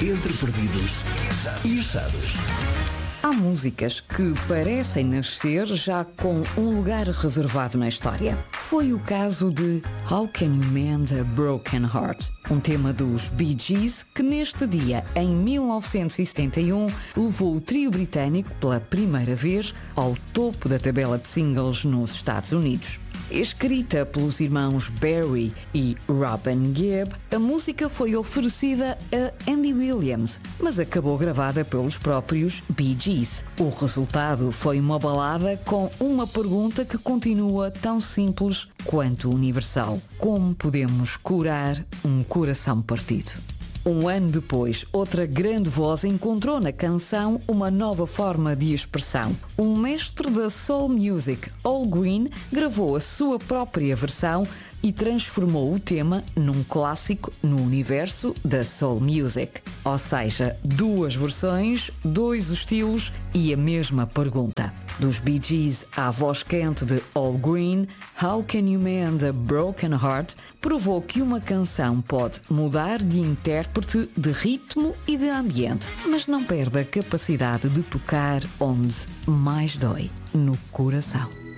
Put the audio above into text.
Entre perdidos e achados. Há músicas que parecem nascer já com um lugar reservado na história. Foi o caso de How Can You Mend a Broken Heart, um tema dos Bee Gees que neste dia, em 1971, levou o trio britânico pela primeira vez ao topo da tabela de singles nos Estados Unidos. Escrita pelos irmãos Barry e Robin Gibb, a música foi oferecida a Andy Williams, mas acabou gravada pelos próprios Bee Gees. O resultado foi uma balada com uma pergunta que continua tão simples quanto universal: como podemos curar um coração partido? Um ano depois, outra grande voz encontrou na canção uma nova forma de expressão. Um mestre da soul music, Al Green, gravou a sua própria versão e transformou o tema num clássico no universo da soul music. Ou seja, duas versões, dois estilos e a mesma pergunta. Dos Bee Gees à voz quente de Al Green, How Can You Mend a Broken Heart provou que uma canção pode mudar de intérprete, de ritmo e de ambiente, mas não perde a capacidade de tocar onde mais dói, no coração.